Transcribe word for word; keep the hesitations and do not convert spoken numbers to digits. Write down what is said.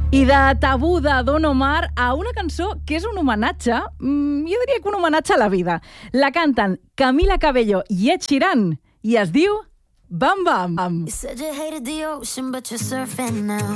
I de Tabú de Don Omar a una cançó que és un homenatge, mmm, jo diria que un homenatge a la vida. La canten Camila Cabello i Ed Sheeran i es diu Bam Bam. You said you hated the ocean, but you're surfing now.